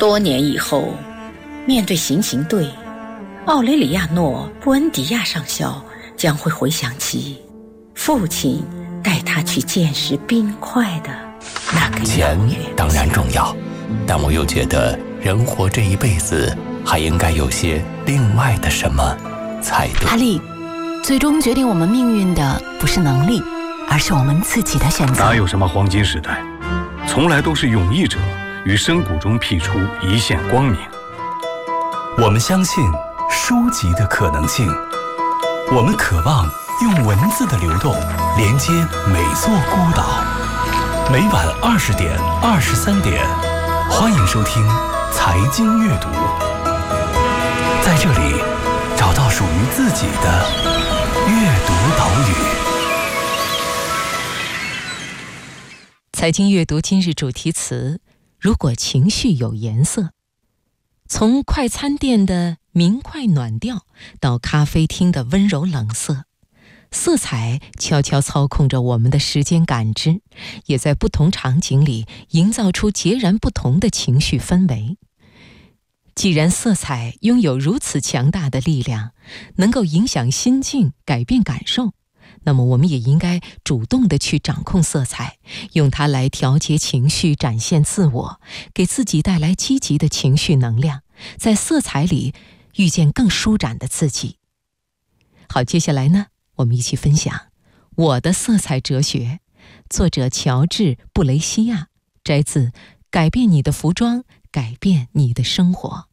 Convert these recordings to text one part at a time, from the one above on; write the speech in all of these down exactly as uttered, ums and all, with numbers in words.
多年以后，面对行刑队，奥雷里亚诺·布恩迪亚上校将会回想起父亲带他去见识冰块的那个钱当然重要，但我又觉得人活这一辈子还应该有些另外的什么才对。 阿力，最终决定我们命运的不是能力，而是我们自己的选择。 哪有什么黄金时代，从来都是勇毅者于深谷中辟出一线光明。 我们相信书籍的可能性，我们渴望用文字的流动连接每座孤岛。每晚二十点、二十三点，欢迎收听财经阅读，在这里找到属于自己的阅读岛屿。 财经阅读今日主题词：如果情绪有颜色。从快餐店的明快暖调到咖啡厅的温柔冷色，色彩悄悄操控着我们的时间感知，也在不同场景里营造出截然不同的情绪氛围。既然色彩拥有如此强大的力量，能够影响心境，改变感受，那么我们也应该主动地去掌控色彩，用它来调节情绪，展现自我，给自己带来积极的情绪能量，在色彩里遇见更舒展的自己。好，接下来呢，我们一起分享我的色彩哲学，作者乔治·布雷西亚，摘自《改变你的服装，改变你的生活》。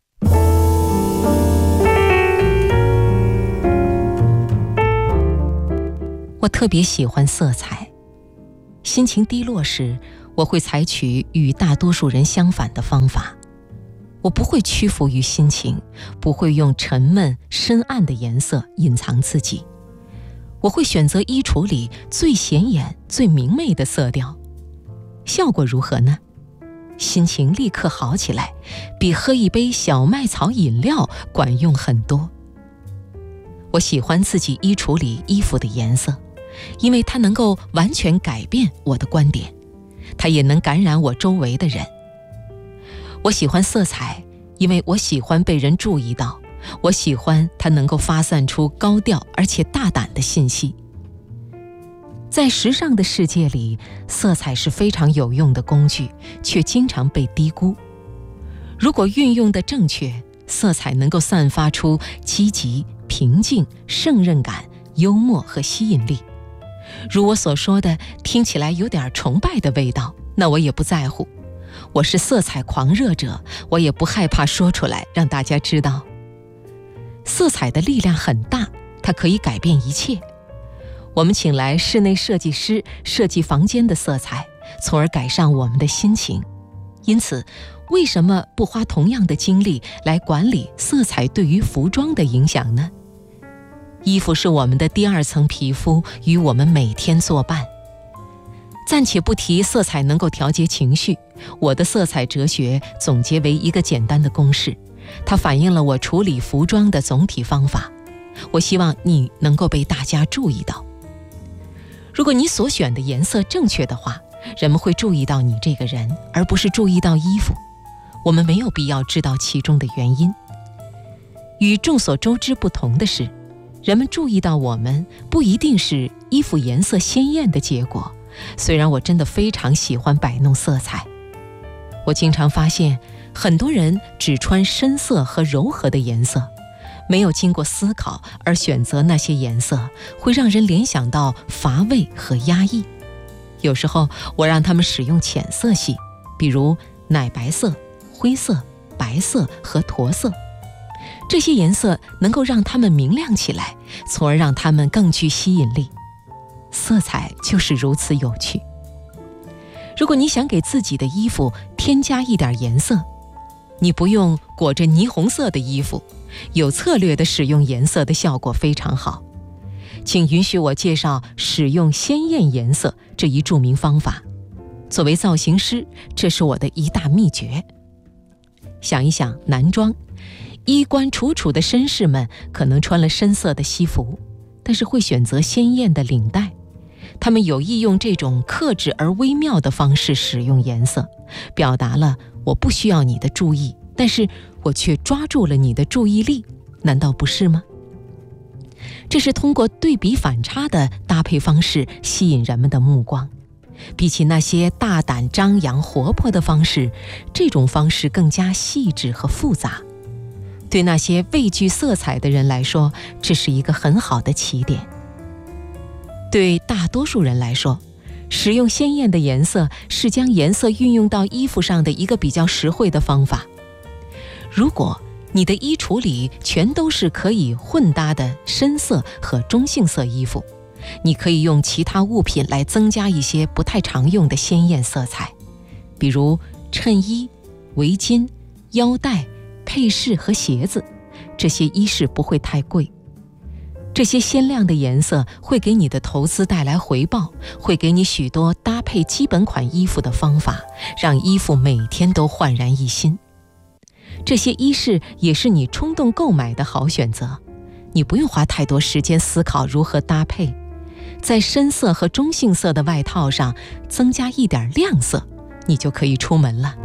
我特别喜欢色彩，心情低落时，我会采取与大多数人相反的方法。我不会屈服于心情，不会用沉闷深暗的颜色隐藏自己。我会选择衣橱里最显眼最明媚的色调。效果如何呢？心情立刻好起来，比喝一杯小麦草饮料管用很多。我喜欢自己衣橱里衣服的颜色，因为它能够完全改变我的观点，它也能感染我周围的人。我喜欢色彩，因为我喜欢被人注意到，我喜欢它能够发散出高调而且大胆的信息。在时尚的世界里，色彩是非常有用的工具，却经常被低估。如果运用的正确，色彩能够散发出积极、平静、胜任感、幽默和吸引力。如我所说的，听起来有点崇拜的味道，那我也不在乎。我是色彩狂热者，我也不害怕说出来，让大家知道。色彩的力量很大，它可以改变一切。我们请来室内设计师设计房间的色彩，从而改善我们的心情。因此，为什么不花同样的精力来管理色彩对于服装的影响呢？衣服是我们的第二层皮肤，与我们每天作伴。暂且不提色彩能够调节情绪，我的色彩哲学总结为一个简单的公式，它反映了我处理服装的总体方法。我希望你能够被大家注意到。如果你所选的颜色正确的话，人们会注意到你这个人，而不是注意到衣服。我们没有必要知道其中的原因。与众所周知不同的是，人们注意到我们不一定是衣服颜色鲜艳的结果。虽然我真的非常喜欢摆弄色彩，我经常发现很多人只穿深色和柔和的颜色，没有经过思考而选择那些颜色，会让人联想到乏味和压抑。有时候我让他们使用浅色系，比如奶白色、灰色、白色和驼色。这些颜色能够让它们明亮起来，从而让它们更具吸引力。色彩就是如此有趣。如果你想给自己的衣服添加一点颜色，你不用裹着霓虹色的衣服，有策略地使用颜色的效果非常好。请允许我介绍使用鲜艳颜色这一著名方法。作为造型师，这是我的一大秘诀。想一想男装，衣冠楚楚的绅士们可能穿了深色的西服，但是会选择鲜艳的领带。 他们有意用这种克制而微妙的方式使用颜色，表达了我不需要你的注意，但是我却抓住了你的注意力，难道不是吗？这是通过对比反差的搭配方式吸引人们的目光。比起那些大胆张扬活泼的方式，这种方式更加细致和复杂。对那些畏惧色彩的人来说，这是一个很好的起点。对大多数人来说，使用鲜艳的颜色是将颜色运用到衣服上的一个比较实惠的方法。如果你的衣橱里全都是可以混搭的深色和中性色衣服，你可以用其他物品来增加一些不太常用的鲜艳色彩，比如衬衣、围巾、腰带、配饰和鞋子，这些衣饰不会太贵。这些鲜亮的颜色会给你的投资带来回报，会给你许多搭配基本款衣服的方法，让衣服每天都焕然一新。这些衣饰也是你冲动购买的好选择，你不用花太多时间思考如何搭配，在深色和中性色的外套上增加一点亮色，你就可以出门了。